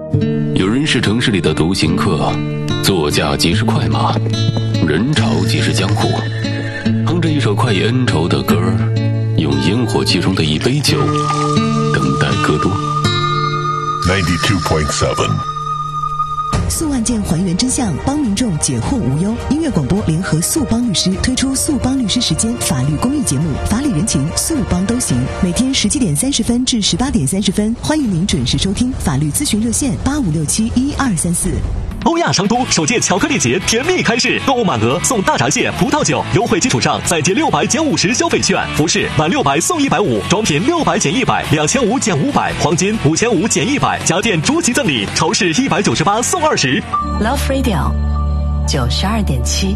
有人是城市里的独行客，作家即是快马，人潮即是江湖。哼着一首快意恩仇的歌，用烟火气中的一杯酒，等待歌都。 92.7 诉案件还原真相，帮民众解惑无忧。音乐广播联合速帮律师推出速帮律师时间法律公益节目，法理人情速帮都行。每天17点30分至18点30分，欢迎您准时收听法律咨询热线85671234。 欧亚商都首届巧克力节甜蜜开市，购物满额送大闸蟹、葡萄酒，优惠基础上再接600减50消费券，服饰满600送150，装品600减100，2500减500，黄金5500减100，家电逐级赠礼，超市198送20。 Love Radio 92.7。